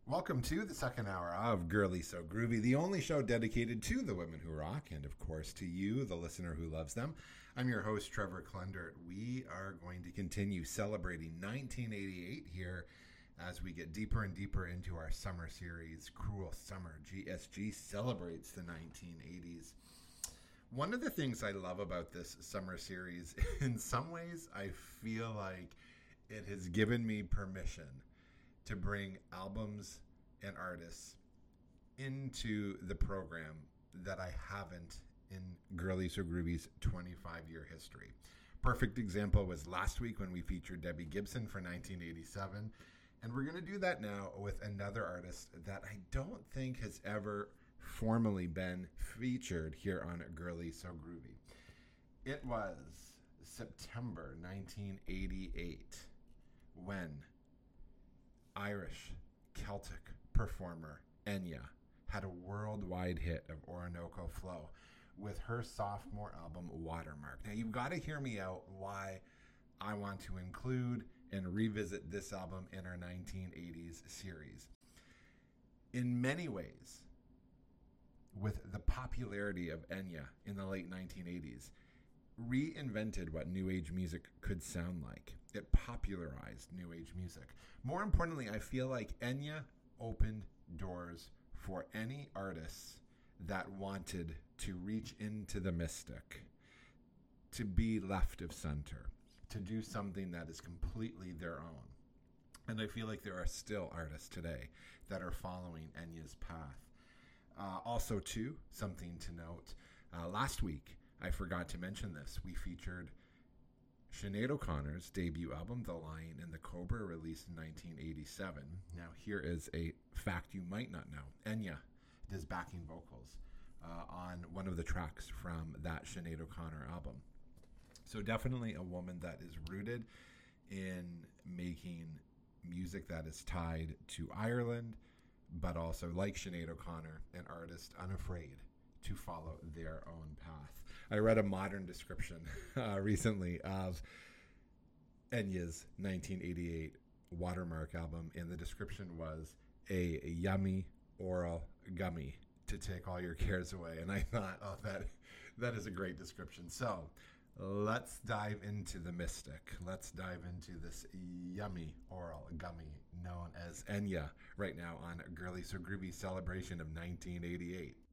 Welcome to the second hour of Girly So Groovy, the only show dedicated to the women who rock and, of course, to you, the listener who loves them. I'm your host, Trevor Klendert. We are going to continue celebrating 1988 here as we get deeper and deeper into our summer series, Cruel Summer. GSG celebrates the 1980s. One of the things I love about this summer series, in some ways, I feel like it has given me permission to bring albums and artists into the program that I haven't in Girly So Groovy's 25-year history. Perfect example was last week when we featured Debbie Gibson for 1987. And we're going to do that now with another artist that I don't think has ever formally been featured here on Girly So Groovy. It was September 1988 when Irish Celtic performer Enya had a worldwide hit of Orinoco Flow with her sophomore album Watermark. Now you've got to hear me out why I want to include and revisit this album in our 1980s series. In many ways, with the popularity of Enya in the late 1980s, reinvented what New Age music could sound like. It popularized New Age music. More importantly, I feel like Enya opened doors for any artists that wanted to reach into the mystic, to be left of center, to do something that is completely their own. And I feel like there are still artists today that are following Enya's path. Also, too, something to note, last week, I forgot to mention this. We featured Sinead O'Connor's debut album, The Lion and the Cobra, released in 1987. Now, here is a fact you might not know. Enya does backing vocals on one of the tracks from that Sinead O'Connor album. So definitely a woman that is rooted in making music that is tied to Ireland, but also, like Sinead O'Connor, an artist unafraid to follow their own path. I read a modern description recently of Enya's 1988 Watermark album, and the description was a yummy oral gummy to take all your cares away. And I thought, oh, that is a great description. So let's dive into the mystic. Let's dive into this yummy oral gummy known as Enya right now on Girly So Groovy celebration of 1988.